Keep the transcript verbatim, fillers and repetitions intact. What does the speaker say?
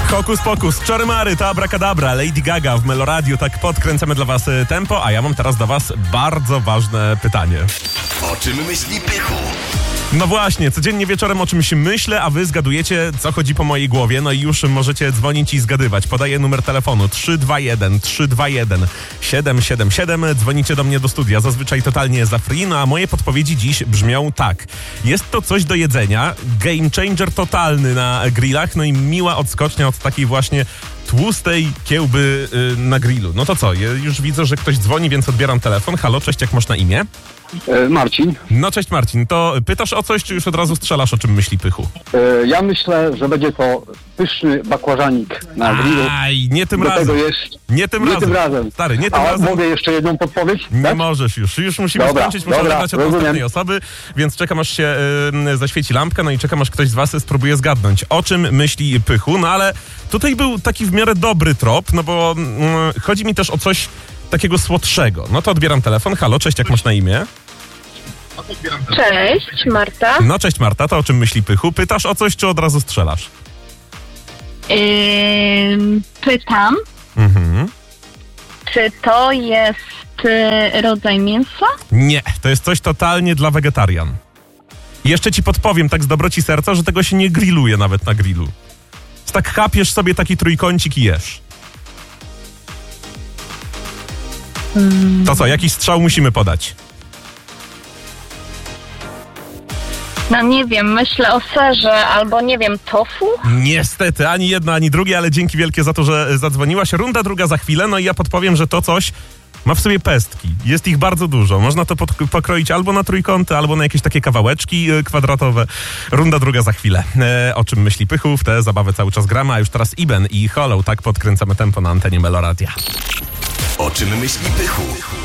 Hokus pokus, czory mary, to abracadabra, Lady Gaga w Meloradiu, tak podkręcamy dla was tempo, a ja mam teraz do was bardzo ważne pytanie. O czym myśli Pychu? No właśnie, codziennie wieczorem o czymś myślę, a wy zgadujecie, co chodzi po mojej głowie, no i już możecie dzwonić i zgadywać. Podaję numer telefonu trzy dwa jeden trzy dwa jeden siedem siedem siedem. Dzwonicie do mnie do studia, zazwyczaj totalnie za free, no a moje podpowiedzi dziś brzmią tak. Jest to coś do jedzenia, game changer totalny na grillach, no i miła odskocznia od takiej właśnie tłustej kiełby yy, na grillu. No to co, ja już widzę, że ktoś dzwoni, więc odbieram telefon. Halo, cześć, jak masz na imię? E, Marcin. No cześć Marcin, to pytasz o coś, czy już od razu strzelasz, o czym myśli Pychu? E, ja myślę, że będzie to pyszny bakłażanik na grillu. Aj, nie tym Do razem. tego jest... Nie tym nie razem. tym razem. Stary, nie tym A razem. mogę jeszcze jedną podpowiedź? Nie tak? możesz już. Już musimy Dobra, skończyć, muszę dobra, odebrać od rozumiem. następnej osoby, więc czekam aż się y, zaświeci lampka, no i czekam aż ktoś z was spróbuje zgadnąć, o czym myśli Pychu, no ale tutaj był taki w miarę dobry trop, no bo y, chodzi mi też o coś takiego słodszego. No to odbieram telefon. Halo, cześć, jak masz na imię? Cześć, Marta. No cześć Marta, to o czym myśli Pychu? Pytasz o coś, czy od razu strzelasz? Ym, pytam, Mhm. czy to jest y, rodzaj mięsa? Nie, to jest coś totalnie dla wegetarian. I jeszcze ci podpowiem tak z dobroci serca, że tego się nie grilluje nawet na grillu. Tak kapiesz sobie taki trójkącik i jesz. Hmm. To co, jakiś strzał musimy podać? No nie wiem, myślę o serze albo nie wiem, tofu? Niestety, ani jedno, ani drugie, ale dzięki wielkie za to, że zadzwoniłaś. Runda druga za chwilę, no i ja podpowiem, że to coś ma w sobie pestki. Jest ich bardzo dużo. Można to pod, pokroić albo na trójkąty, albo na jakieś takie kawałeczki y, kwadratowe. Runda druga za chwilę. E, o czym myśli Pychu? W tę zabawę cały czas gramy, a już teraz Iben i Hollow. Tak podkręcamy tempo na antenie Meloradia. O czym myśli Pychu?